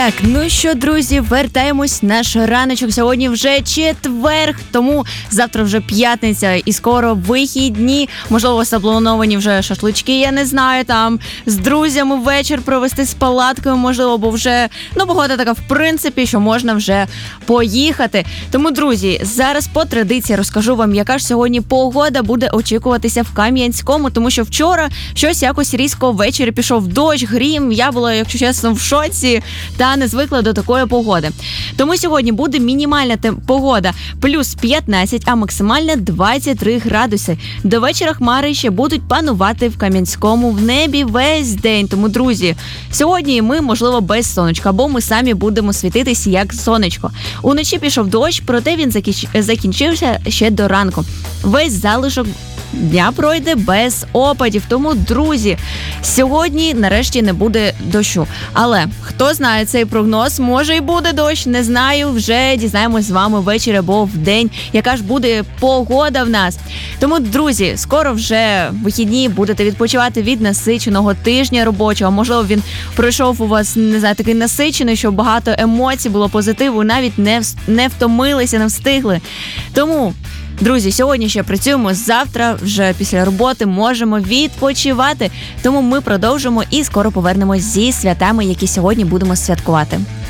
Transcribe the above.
Так, ну що, друзі, вертаємось. Наш раночок сьогодні вже четверг, тому завтра вже п'ятниця і скоро вихідні. Можливо, заплановані вже шашлички, я не знаю, там з друзями вечір провести з палаткою, можливо, бо вже, погода така, в принципі, що можна вже поїхати. Тому, друзі, зараз по традиції розкажу вам, яка ж сьогодні погода буде очікуватися в Кам'янському, тому що вчора щось якось різко ввечері пішов дощ, грім, я була, якщо чесно, в шоці, та не звикла до такої погоди. Тому сьогодні буде мінімальна погода плюс 15, а максимальна 23 градуси. До вечора хмари ще будуть панувати в Кам'янському в небі весь день. Тому, друзі, сьогодні ми, можливо, без сонечка, бо ми самі будемо світитись як сонечко. Уночі пішов дощ, проте він закінчився ще до ранку. Весь залишок дня пройде без опадів. Тому, друзі, сьогодні нарешті не буде дощу. Але хто знає цей прогноз, може і буде дощ, не знаю, вже дізнаємось з вами ввечері або вдень, яка ж буде погода в нас. Тому, друзі, скоро вже вихідні, будете відпочивати від насиченого тижня робочого. Можливо, він пройшов у вас, не знаю, такий насичений, що багато емоцій, було позитиву, навіть не втомилися, не встигли. Тому, друзі, сьогодні ще працюємо, завтра вже після роботи можемо відпочивати. Тому ми продовжимо і скоро повернемось зі святами, які сьогодні будемо святкувати.